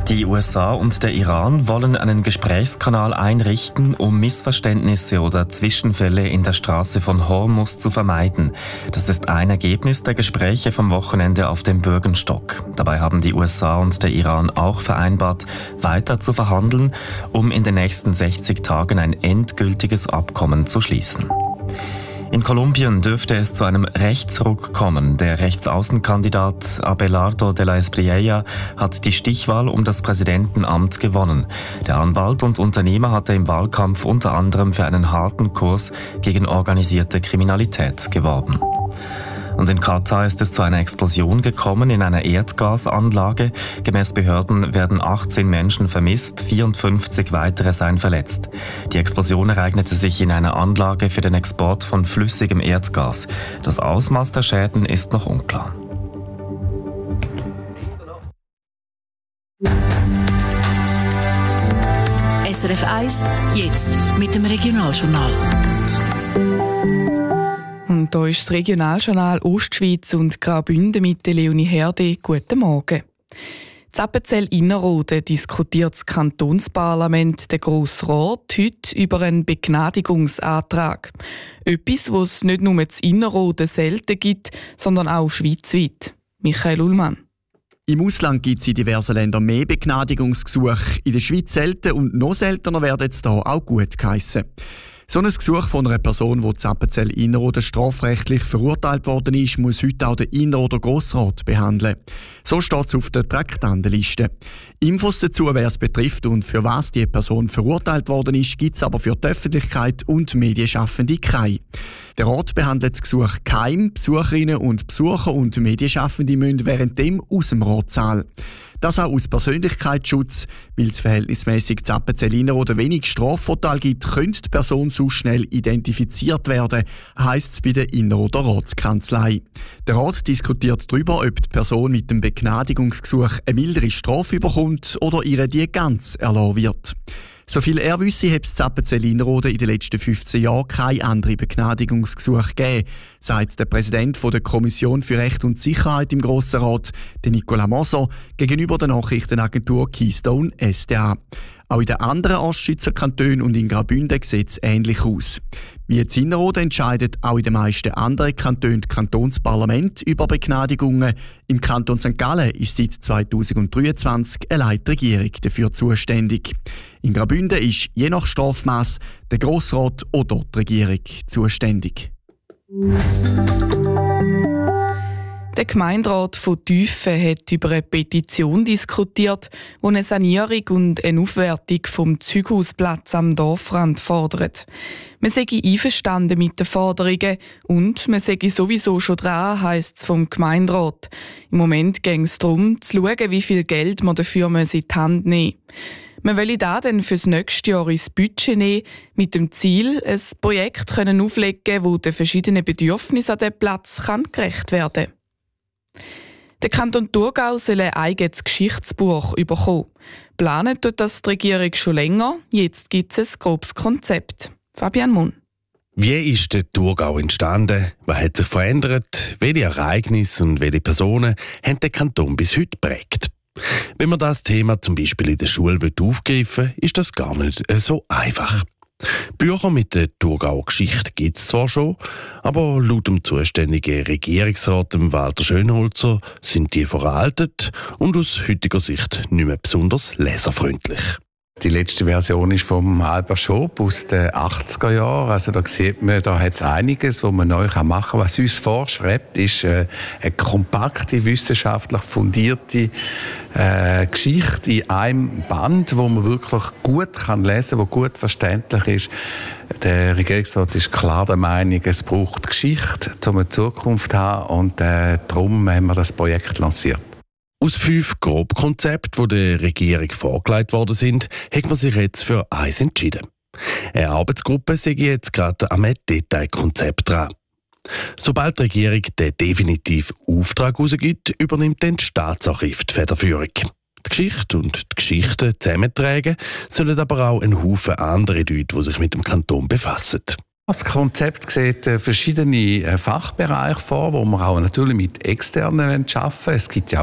Die USA und der Iran wollen einen Gesprächskanal einrichten, um Missverständnisse oder Zwischenfälle in der Straße von Hormuz zu vermeiden. Das ist ein Ergebnis der Gespräche vom Wochenende auf dem Bürgenstock. Dabei haben die USA und der Iran auch vereinbart, weiter zu verhandeln, um in den nächsten 60 Tagen ein endgültiges Abkommen zu schließen. In Kolumbien dürfte es zu einem Rechtsruck kommen. Der Rechtsaußenkandidat Abelardo de la Espriella hat die Stichwahl um das Präsidentenamt gewonnen. Der Anwalt und Unternehmer hatte im Wahlkampf unter anderem für einen harten Kurs gegen organisierte Kriminalität geworben. Und in Katar ist es zu einer Explosion gekommen in einer Erdgasanlage. Gemäß Behörden werden 18 Menschen vermisst, 54 weitere seien verletzt. Die Explosion ereignete sich in einer Anlage für den Export von flüssigem Erdgas. Das Ausmaß der Schäden ist noch unklar. SRF 1, jetzt mit dem Regionaljournal. Und hier ist das Regionaljournal Ostschweiz und Graubünden mit der Leonie Herde. Guten Morgen. Appenzell-Innerrhoden diskutiert das Kantonsparlament, der Grosse Rat, heute über einen Begnadigungsantrag. Etwas, was es nicht nur in Innerrhoden selten gibt, sondern auch schweizweit. Michael Ullmann. Im Ausland gibt es in diversen Ländern mehr Begnadigungsgesuche. In der Schweiz selten und noch seltener werden jetzt hier auch gut geheissen. So ein Gesuch von einer Person, die in Appenzell-Innerrhoden strafrechtlich verurteilt worden ist, muss heute auch der Innerrhoder Grossrat behandeln. So steht es auf der Traktandenliste. Infos dazu, wer es betrifft und für was die Person verurteilt worden ist, gibt es aber für die Öffentlichkeit und Medienschaffende keine. Der Rat behandelt das Gesuch geheim. Besucherinnen und Besucher und Medienschaffende müssen währenddem aus dem Ratssaal. Das auch aus Persönlichkeitsschutz, weil es verhältnismäßig zu Appenzell-Innerrhoden wenig Strafvorteile gibt, könnte die Person so schnell identifiziert werden, heisst es bei der Innerrhoder Ratskanzlei. Der Rat diskutiert darüber, ob die Person mit dem Begnadigungsgesuch eine mildere Strafe bekommt oder ihr die ganz erlassen wird. Soviel er wisse, hat es in Appenzell-Innerrhoden in den letzten 15 Jahren keine anderen Begnadigungsgesuche gegeben, sagt der Präsident der Kommission für Recht und Sicherheit im Grossen Rat, Nicolas Moser, gegenüber der Nachrichtenagentur Keystone SDA. Auch in den anderen Ostschweizer Kantonen und in Graubünden sieht es ähnlich aus. Wie in Innerrhoden entscheidet auch in den meisten anderen Kantonen das Kantonsparlament über Begnadigungen. Im Kanton St. Gallen ist seit 2023 eine Leitregierung dafür zuständig. In Graubünden ist je nach Strafmaß der Grossrat oder die Regierung zuständig. Der Gemeinderat von Tüfen hat über eine Petition diskutiert, die eine Sanierung und eine Aufwertung vom Zeughausplatz am Dorfrand fordert. Man sei einverstanden mit den Forderungen und man sei sowieso schon dran, heisst es vom Gemeinderat. Im Moment ging es darum, zu schauen, wie viel Geld man dafür in die Hand nehmen muss. Man will da dann fürs nächste Jahr ins Budget nehmen, mit dem Ziel, ein Projekt auflegen, das den verschiedenen Bedürfnissen an diesem Platz gerecht werden kann. Der Kanton Thurgau soll ein eigenes Geschichtsbuch bekommen. Planet tut das die Regierung schon länger. Jetzt gibt es ein grobes Konzept. Fabian Munn. Wie ist der Thurgau entstanden? Was hat sich verändert? Welche Ereignisse und welche Personen haben den Kanton bis heute geprägt? Wenn man das Thema zum Beispiel in der Schule aufgreifen will, ist das gar nicht so einfach. Bücher mit der Thurgauer Geschichte gibt es zwar schon, aber laut dem zuständigen Regierungsrat Walter Schönholzer sind die veraltet und aus heutiger Sicht nicht mehr besonders leserfreundlich. Die letzte Version ist vom Albert Schob aus den 80er Jahren. Also da sieht man, da hat es einiges, was man neu machen kann. Was uns vorschreibt, ist eine kompakte, wissenschaftlich fundierte Geschichte in einem Band, wo man wirklich gut kann lesen kann, wo gut verständlich ist. Der Regierungsrat ist klar der Meinung, es braucht Geschichte, um eine Zukunft zu haben. Und darum haben wir das Projekt lanciert. Aus 5 Grobkonzepten, die der Regierung vorgelegt worden sind, hat man sich jetzt für eins entschieden. Eine Arbeitsgruppe sei jetzt gerade am Detailkonzept dran. Sobald die Regierung den definitiven Auftrag herausgibt, übernimmt dann das Staatsarchiv die Federführung. Die Geschichte und die Geschichten zusammentragen sollen aber auch ein Haufen andere Leute, die sich mit dem Kanton befassen. Das Konzept sieht verschiedene Fachbereiche vor, wo wir auch natürlich mit Externen arbeiten. Es gibt ja